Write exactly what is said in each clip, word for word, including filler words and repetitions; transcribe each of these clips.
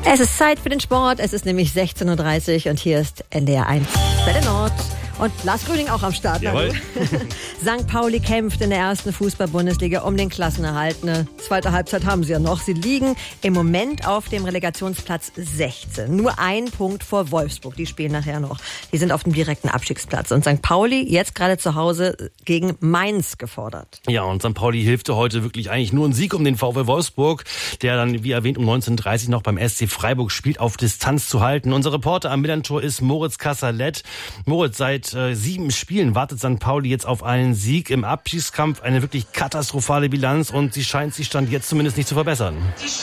Es ist Zeit für den Sport. Es ist nämlich sechzehn Uhr dreißig und hier ist N D R eins Welle Nord. Und Lars Grüning auch am Start. Jawohl. Sankt Pauli kämpft in der ersten Fußball-Bundesliga um den Klassenerhalt. Eine zweite Halbzeit haben sie ja noch. Sie liegen im Moment auf dem Relegationsplatz sechzehn. Nur ein Punkt vor Wolfsburg. Die spielen nachher noch. Die sind auf dem direkten Abstiegsplatz. Und Sankt Pauli jetzt gerade zu Hause gegen Mainz gefordert. Ja, und Sankt Pauli hilfte heute wirklich eigentlich nur ein Sieg um den VfL Wolfsburg, der dann, wie erwähnt, um neunzehn Uhr dreißig noch beim S C Freiburg spielt, auf Distanz zu halten. Unser Reporter am Millantor ist Moritz Kasserlet. Moritz, seit äh, sieben Spielen wartet Sankt Pauli jetzt auf einen Sieg im Abstiegskampf. Eine wirklich katastrophale Bilanz und sie scheint sich Stand jetzt zumindest nicht zu verbessern.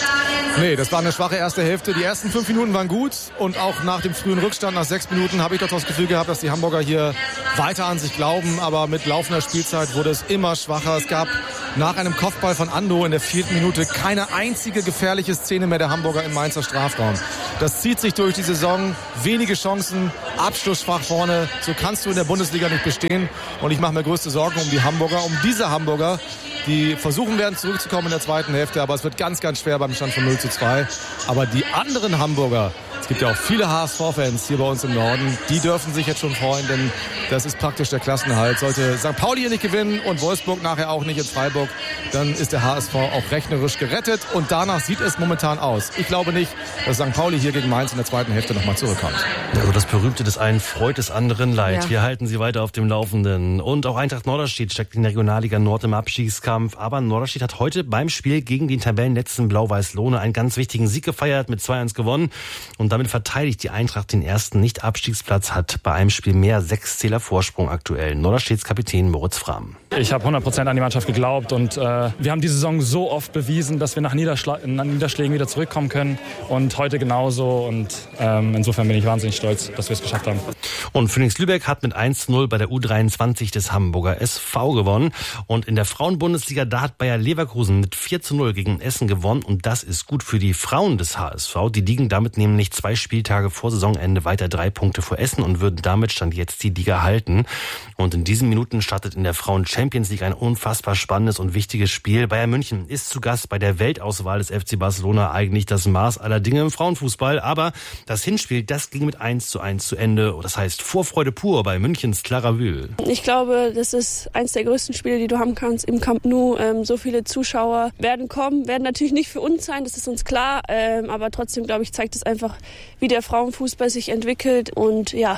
Nee, das war eine schwache erste Hälfte. Die ersten fünf Minuten waren gut und auch nach dem frühen Rückstand, nach sechs Minuten, habe ich doch das Gefühl gehabt, dass die Hamburger hier weiter an sich glauben. Aber mit laufender Spielzeit wurde es immer schwacher. Es gab nach einem Kopfball von Ando in der vierten Minute keine einzige gefährliche Szene mehr der Hamburger im Mainzer Strafraum. Das zieht sich durch die Saison. Wenige Chancen, abschlussschwach vorne. So kannst du in der Bundesliga nicht bestehen. Und ich mache mir größte Sorgen um die Hamburger, um diese Hamburger, die versuchen werden zurückzukommen in der zweiten Hälfte. Aber es wird ganz, ganz schwer beim Stand von null zu zwei. Aber die anderen Hamburger, es gibt ja auch viele H S V-Fans hier bei uns im Norden, die dürfen sich jetzt schon freuen, denn das ist praktisch der Klassenerhalt. Sollte Sankt Pauli hier nicht gewinnen und Wolfsburg nachher auch nicht in Freiburg, dann ist der H S V auch rechnerisch gerettet und danach sieht es momentan aus. Ich glaube nicht, dass Sankt Pauli hier gegen Mainz in der zweiten Hälfte nochmal zurückkommt. Also das Berühmte des einen freut, des anderen leid. Ja. Wir halten Sie weiter auf dem Laufenden. Und auch Eintracht Norderstedt steckt in der Regionalliga Nord im Abstiegskampf. Aber Norderstedt hat heute beim Spiel gegen den Tabellenletzten Blau-Weiß Lohne einen ganz wichtigen Sieg gefeiert, mit zwei eins gewonnen. Und damit verteidigt die Eintracht den ersten Nicht-Abstiegsplatz, hat bei einem Spiel mehr sechs Zähler Vorsprung aktuell. Norderstedts Kapitän Moritz Frahm. Ich habe hundert Prozent an die Mannschaft geglaubt und äh, wir haben die Saison so oft bewiesen, dass wir nach, Niederschla- nach Niederschlägen wieder zurückkommen können und heute genauso und ähm, insofern bin ich wahnsinnig stolz, dass wir es geschafft haben. Und Phoenix Lübeck hat mit eins zu null bei der U dreiundzwanzig des Hamburger S V gewonnen und in der Frauenbundesliga, da hat Bayer Leverkusen mit vier zu null gegen Essen gewonnen und das ist gut für die Frauen des H S V. Die liegen damit nämlich zwei Spieltage vor Saisonende weiter drei Punkte vor Essen und würden damit Stand jetzt die Liga halten. Und in diesen Minuten startet in der Frauen Champions League ein unfassbar spannendes und wichtiges Spiel. Bayern München ist zu Gast bei der Weltauswahl des F C Barcelona, eigentlich das Maß aller Dinge im Frauenfußball. Aber das Hinspiel, das ging mit eins zu eins zu Ende. Das heißt Vorfreude pur bei Münchens Clara Wühl. Ich glaube, das ist eins der größten Spiele, die du haben kannst im Camp Nou. Ähm, so viele Zuschauer werden kommen, werden natürlich nicht für uns sein, das ist uns klar. Ähm, aber trotzdem, glaube ich, zeigt es einfach, wie der Frauenfußball sich entwickelt und ja,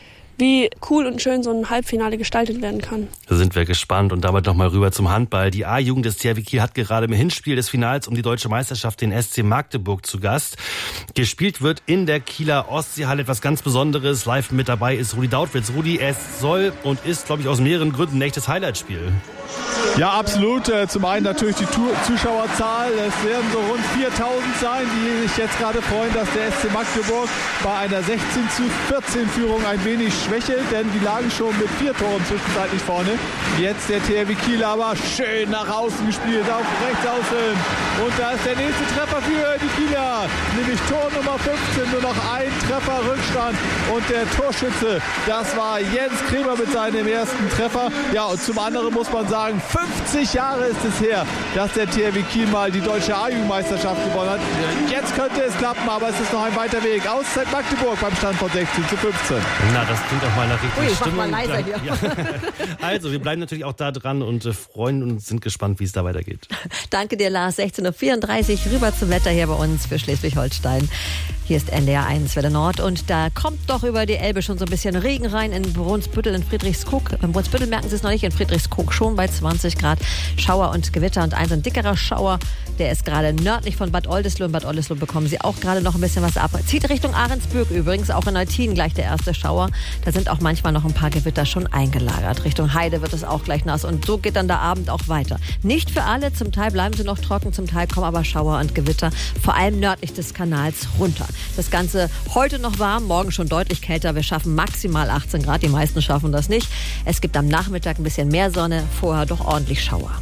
wie cool und schön so ein Halbfinale gestaltet werden kann. Da sind wir gespannt und damit nochmal rüber zum Handball. Die A-Jugend des T H W Kiel hat gerade im Hinspiel des Finals um die deutsche Meisterschaft den S C Magdeburg zu Gast. Gespielt wird in der Kieler Ostseehalle etwas ganz Besonderes. Live mit dabei ist Rudi Dautwitz. Rudi, es soll und ist, glaube ich, aus mehreren Gründen ein echtes Highlight-Spiel. Ja, absolut. Zum einen natürlich die Zuschauerzahl. Es werden so rund viertausend sein, die sich jetzt gerade freuen, dass der S C Magdeburg bei einer sechzehn zu vierzehn Führung ein wenig schwächelt, denn die lagen schon mit vier Toren zwischenzeitlich vorne. Jetzt der T H W Kiel aber schön nach außen gespielt, auf rechts außen. Und da ist der nächste Treffer für die Kieler, nämlich Tor Nummer fünfzehn, nur noch ein Treffer Rückstand. Und der Torschütze, das war Jens Kremer mit seinem ersten Treffer. Ja, und zum anderen muss man sagen, fünfzig Jahre ist es her, dass der T H W Kiel mal die deutsche A-Jugendmeisterschaft gewonnen hat. Jetzt könnte es klappen, aber es ist noch ein weiter Weg. Auszeit Magdeburg beim Stand von sechzehn zu fünfzehn. Na, das klingt doch mal nach richtig Ui, Stimmung. mach mal leiser hier. Ja. Also, wir bleiben natürlich auch da dran und äh, freuen uns, sind gespannt, wie es da weitergeht. Danke dir, Lars. sechzehn Uhr vierunddreißig rüber zum Wetter hier bei uns für Schleswig-Holstein. Hier ist N D R eins Welle Nord und da kommt doch über die Elbe schon so ein bisschen Regen rein in Brunsbüttel, in Friedrichskoog. In Brunsbüttel merken Sie es noch nicht, in Friedrichskoog schon bei zwanzig Grad. Schauer und Gewitter und ein so ein dickerer Schauer, der ist gerade nördlich von Bad Oldesloe. In Bad Oldesloe bekommen Sie auch gerade noch ein bisschen was ab. Zieht Richtung Ahrensbürg übrigens, auch in Eutin gleich der erste Schauer. Da sind auch manchmal noch ein paar Gewitter schon eingelagert. Richtung Heide wird es auch gleich nass und so geht dann der Abend auch weiter. Nicht für alle, zum Teil bleiben sie noch trocken, zum Teil kommen aber Schauer und Gewitter, vor allem nördlich des Kanals runter. Das Ganze heute noch warm, morgen schon deutlich kälter. Wir schaffen maximal achtzehn Grad, die meisten schaffen das nicht. Es gibt am Nachmittag ein bisschen mehr Sonne, vorher doch ordentlich Schauer.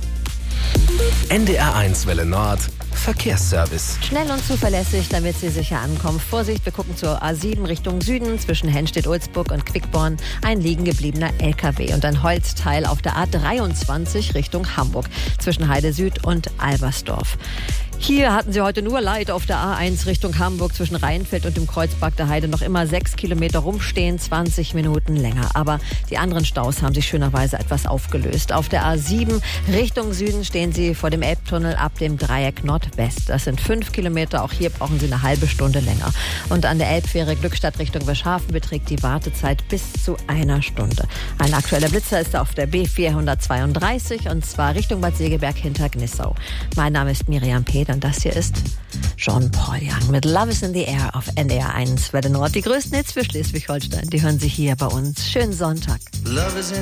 N D R eins Welle Nord Verkehrsservice. Schnell und zuverlässig, damit Sie sicher ankommen. Vorsicht, wir gucken zur A sieben Richtung Süden. Zwischen Henstedt-Ulzburg und Quickborn ein liegen gebliebener L K W. Und ein Holzteil auf der A dreiundzwanzig Richtung Hamburg. Zwischen Heide Süd und Albersdorf. Hier hatten sie heute nur Leid auf der A eins Richtung Hamburg zwischen Rheinfeld und dem Kreuzberg der Heide. Noch immer sechs Kilometer rumstehen, zwanzig Minuten länger. Aber die anderen Staus haben sich schönerweise etwas aufgelöst. Auf der A sieben Richtung Süden stehen sie vor dem Elbtunnel ab dem Dreieck Nordwest. Das sind fünf Kilometer. Auch hier brauchen sie eine halbe Stunde länger. Und an der Elbfähre Glückstadt Richtung Wilhelmshaven beträgt die Wartezeit bis zu einer Stunde. Ein aktueller Blitzer ist auf der B vierhundertzweiunddreißig und zwar Richtung Bad Segeberg hinter Gnissau. Mein Name ist Miriam Peter. Und das hier ist Jean-Paul Young mit Love is in the Air auf N D R eins Welle Nord. Die größten Hits für Schleswig-Holstein, die hören Sie hier bei uns. Schönen Sonntag.